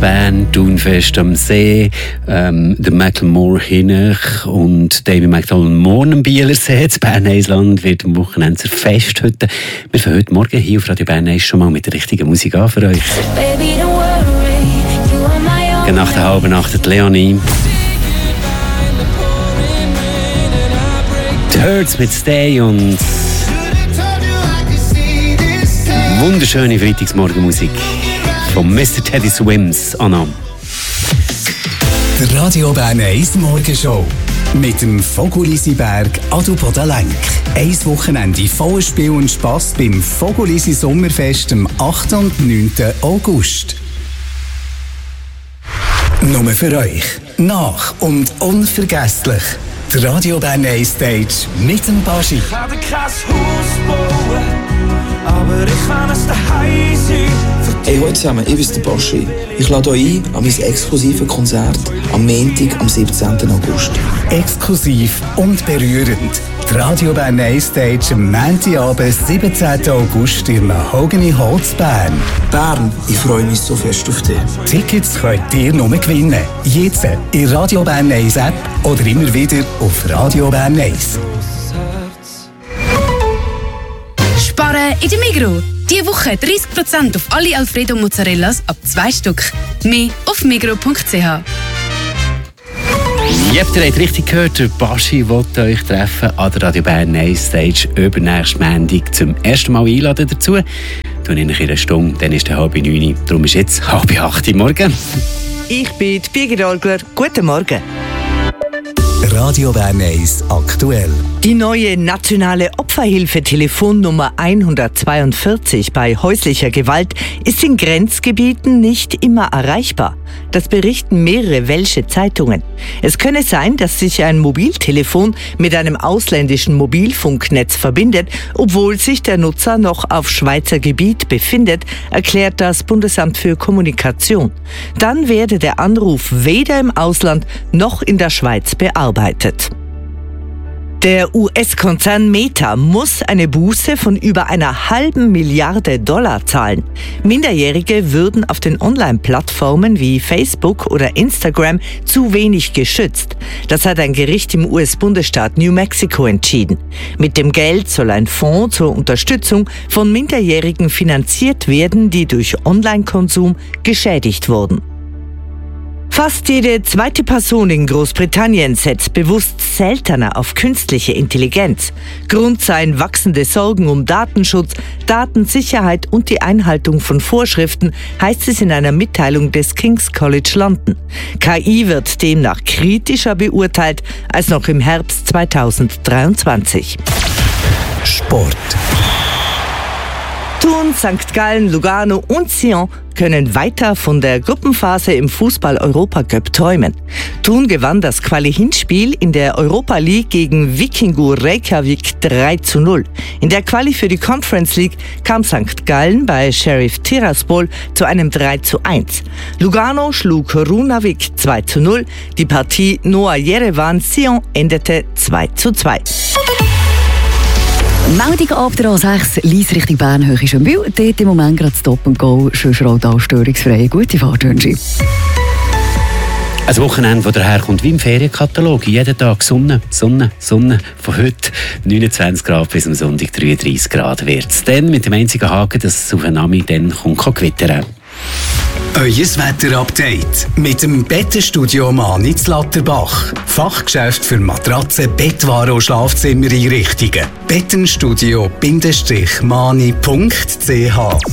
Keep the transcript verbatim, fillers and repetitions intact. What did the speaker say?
Bern, Thunfest am See, ähm, der Macklemore Hinech und David McDonald morgen am Bielersee. Das Bern-Eisland wird am Wochenende zur Festhütte. Wir fangen heute Morgen hier auf Radio Bern schon mal mit der richtigen Musik an für euch. Nach der halben Nacht die Leonie. Die Hurts mit Stay und wunderschöne Freitagsmorgenmusik von Mister Teddy Swims. Anna. Der Radio Bern eins Morgenshow mit dem Fogolisberg Adelboden-Lenk. Ein Wochenende voller Spiel und Spass beim Fogolisi Sommerfest am achten und neunten August. Nur für euch. Nach und unvergesslich. Der Radio Bern eins Stage mit dem Baschi. Ich werde kein Haus bauen, aber ich kann es daheim sein. Hey, hallo zusammen, ich bin der Baschi. Ich lade euch ein an mein exklusives Konzert am Montag, am siebzehnten August. Exklusiv und berührend. Die Radio Bern eins Stage am Montagabend, siebzehnten August in Mahogany Holz Bern. Bern, ich freue mich so fest auf dich. Tickets könnt ihr nur gewinnen. Jetzt in Radio Bern eins App oder immer wieder auf Radio Bern eins. Sparen in der Migros. Diese Woche dreißig Prozent auf alle Alfredo Mozzarellas ab zwei Stück. Mehr auf migros punkt c h. Ihr habt richtig gehört, der Baschi will euch treffen an der Radio Bern eins Stage übernächsten Montag zum ersten Mal einladen dazu. Tun in einer Stunde, dann ist es halb neun. Darum ist jetzt halb acht Uhr morgen. Ich bin die Birgit Olgler. Guten Morgen. Radio Bern eins aktuell. Die neue nationale Opferhilfe-Telefonnummer hundertzweiundvierzig bei häuslicher Gewalt ist in Grenzgebieten nicht immer erreichbar. Das berichten mehrere welsche Zeitungen. Es könne sein, dass sich ein Mobiltelefon mit einem ausländischen Mobilfunknetz verbindet, obwohl sich der Nutzer noch auf Schweizer Gebiet befindet, erklärt das Bundesamt für Kommunikation. Dann werde der Anruf weder im Ausland noch in der Schweiz bearbeitet. Der U S-Konzern Meta muss eine Buße von über einer halben Milliarde Dollar zahlen. Minderjährige würden auf den Online-Plattformen wie Facebook oder Instagram zu wenig geschützt. Das hat ein Gericht im U S-Bundesstaat New Mexico entschieden. Mit dem Geld soll ein Fonds zur Unterstützung von Minderjährigen finanziert werden, die durch Online-Konsum geschädigt wurden. Fast jede zweite Person in Großbritannien setzt bewusst seltener auf künstliche Intelligenz. Grund seien wachsende Sorgen um Datenschutz, Datensicherheit und die Einhaltung von Vorschriften, heißt es in einer Mitteilung des King's College London. K I wird demnach kritischer beurteilt als noch im Herbst zweitausenddreiundzwanzig. Sport. Thun, Sankt Gallen, Lugano und Sion können weiter von der Gruppenphase im Fußball-Europacup träumen. Thun gewann das Quali-Hinspiel in der Europa League gegen Vikingur Reykjavik drei zu null. In der Quali für die Conference League kam Sankt Gallen bei Sheriff Tiraspol zu einem drei zu eins. Lugano schlug Runavik zwei zu null. Die Partie Noah Yerevan-Sion endete zwei zu zwei. Meldung ab der A sechs, Lies Richtung Bern, Höhe Schönbühl. Dort im Moment gerade Stop and Go, schön da störungsfrei. Gute Fahrt wünsche ich. Ein Wochenende, das daherkommt wie im Ferienkatalog. Jeden Tag Sonne, Sonne, Sonne. Von heute neunundzwanzig Grad bis am Sonntag dreiunddreissig Grad wird es. Dann mit dem einzigen Haken, dass es auf den Nami dann kommt gewittern. Euer Wetter-Update mit dem Bettenstudio Mann in Latterbach. Fachgeschäft für Matratzen, Bettwaren und Schlafzimmereinrichtungen. bettenstudio Bindestrich mani punkt c h